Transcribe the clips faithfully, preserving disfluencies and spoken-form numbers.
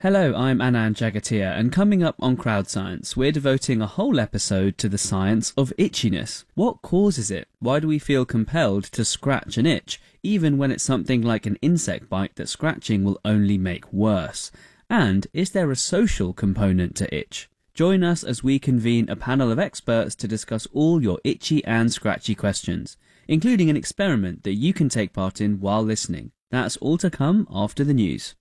Hello, I'm Anand Jagatia, and coming up on Crowd Science, we're devoting a whole episode to the science of itchiness. What causes it? Why do we feel compelled to scratch an itch, even when it's something like an insect bite that scratching will only make worse? And is there a social component to itch? Join us as we convene a panel of experts to discuss all your itchy and scratchy questions, including an experiment that you can take part in while listening. That's all to come after the news.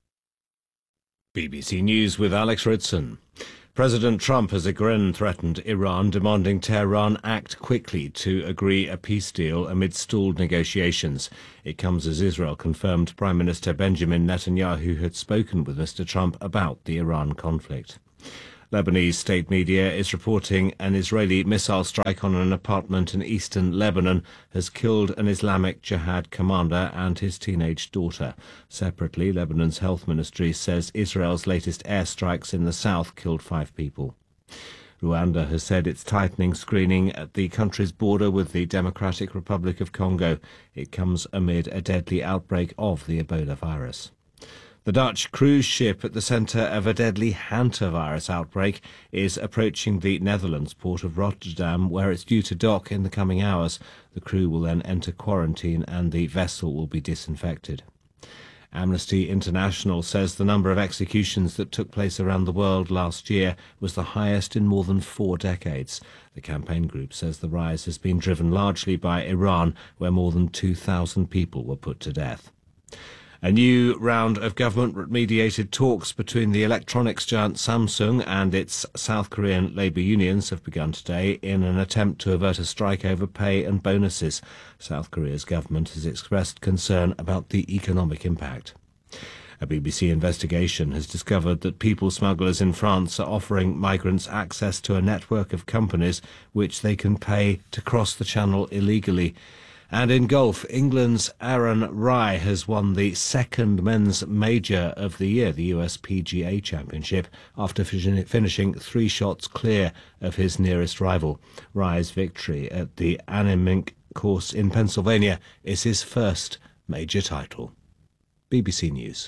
B B C News with Alex Ridson. President Trump has again threatened Iran, demanding Tehran act quickly to agree a peace deal amid stalled negotiations. It comes as Israel confirmed Prime Minister Benjamin Netanyahu had spoken with Mister Trump about the Iran conflict. Lebanese state media is reporting an Israeli missile strike on an apartment in eastern Lebanon has killed an Islamic Jihad commander and his teenage daughter. Separately, Lebanon's health ministry says Israel's latest airstrikes in the south killed five people. Rwanda has said it's tightening screening at the country's border with the Democratic Republic of Congo. It comes amid a deadly outbreak of the Ebola virus. The Dutch cruise ship at the centre of a deadly hantavirus outbreak is approaching the Netherlands port of Rotterdam, where it's due to dock in the coming hours. The crew will then enter quarantine and the vessel will be disinfected. Amnesty International says the number of executions that took place around the world last year was the highest in more than four decades. The campaign group says the rise has been driven largely by Iran, where more than two thousand people were put to death. A new round of government-mediated talks between the electronics giant Samsung and its South Korean labour unions have begun today in an attempt to avert a strike over pay and bonuses. South Korea's government has expressed concern about the economic impact. A B B C investigation has discovered that people smugglers in France are offering migrants access to a network of companies which they can pay to cross the channel illegally. And in golf, England's Aaron Rai has won the second men's major of the year, the U S P G A Championship, after finishing three shots clear of his nearest rival. Rai's victory at the Annemiek course in Pennsylvania is his first major title. B B C News.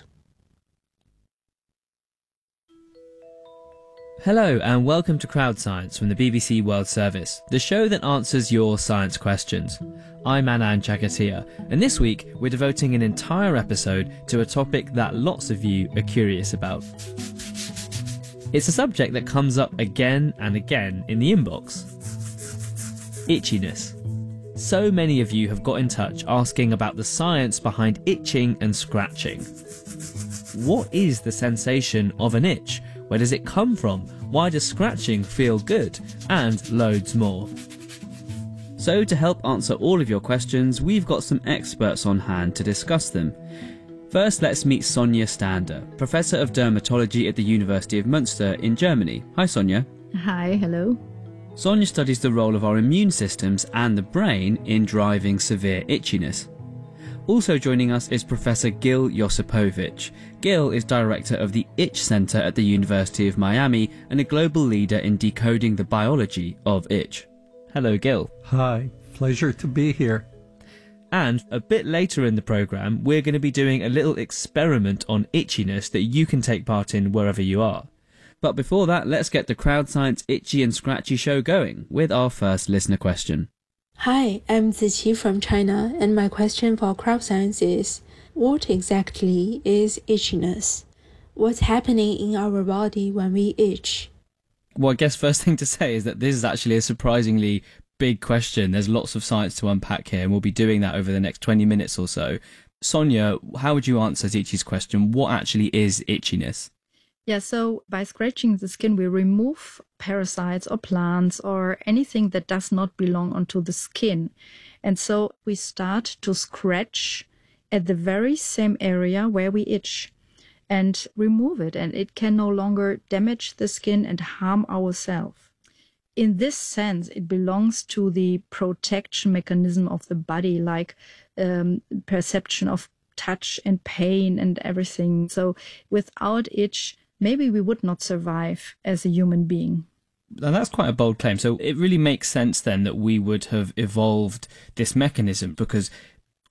Hello and welcome to Crowd Science from the B B C World Service, the show that answers your science questions. I'm Anand Jagatia, and this week we're devoting an entire episode to a topic that lots of you are curious about. It's a subject that comes up again and again in the inbox. Itchiness. So many of you have got in touch asking about the science behind itching and scratching. What is the sensation of an itch? Where does it come from? Why does scratching feel good? And loads more. So to help answer all of your questions, we've got some experts on hand to discuss them. First, let's meet Sonja Stander, Professor of Dermatology at the University of Münster in Germany. Hi Sonja. Hi, hello. Sonja studies the role of our immune systems and the brain in driving severe itchiness. Also joining us is Professor Gil Josipovic. Gil is director of the Itch Center at the University of Miami and a global leader in decoding the biology of itch. Hello, Gil. Hi, pleasure to be here. And a bit later in the programme, we're going to be doing a little experiment on itchiness that you can take part in wherever you are. But before that, let's get the Crowd Science Itchy and Scratchy show going with our first listener question. Hi, I'm Ziqi from China, and my question for Crowd Science is, what exactly is itchiness? What's happening in our body when we itch? Well, I guess first thing to say is that this is actually a surprisingly big question. There's lots of science to unpack here, and we'll be doing that over the next twenty minutes or so. Sonja, how would you answer Ziqi's question? What actually is itchiness? Yeah, so by scratching the skin, we remove parasites or plants or anything that does not belong onto the skin. And so we start to scratch at the very same area where we itch and remove it. And it can no longer damage the skin and harm ourselves. In this sense, it belongs to the protection mechanism of the body, like um, perception of touch and pain and everything. So without itch, maybe we would not survive as a human being. And that's quite a bold claim. So it really makes sense then that we would have evolved this mechanism, because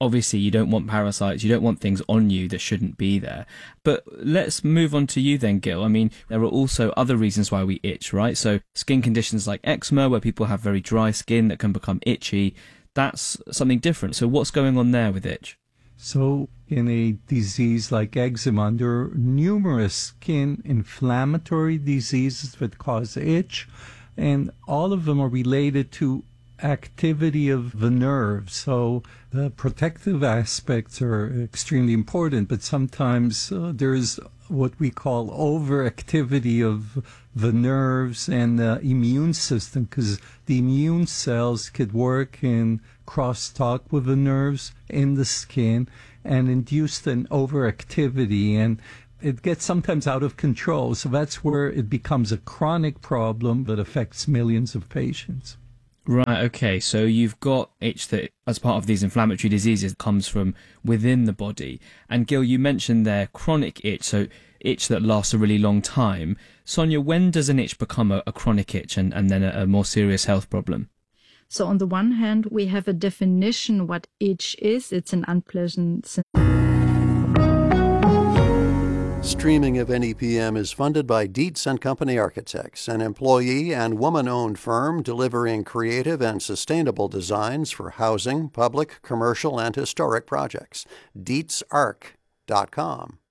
obviously you don't want parasites, you don't want things on you that shouldn't be there. But let's move on to you then, Gil. I mean, there are also other reasons why we itch, right? So skin conditions like eczema, where people have very dry skin that can become itchy, that's something different. So what's going on there with itch? So in a disease like eczema, there are numerous skin inflammatory diseases that cause itch, and all of them are related to activity of the nerves. So the protective aspects are extremely important, but sometimes uh, there's what we call overactivity of the nerves and the immune system, because the immune cells could work in crosstalk with the nerves in the skin and induce an overactivity, and it gets sometimes out of control. So that's where it becomes a chronic problem that affects millions of patients. Right, okay, so you've got itch that, as part of these inflammatory diseases, comes from within the body. And Gil, you mentioned there chronic itch, so itch that lasts a really long time. Sonia, when does an itch become a, a chronic itch and, and then a, a more serious health problem? So on the one hand, we have a definition what itch is. It's an unpleasant sensation. Streaming of N E P M is funded by Dietz and Company Architects, an employee and woman-owned firm delivering creative and sustainable designs for housing, public, commercial, and historic projects. Dietz Arch dot com.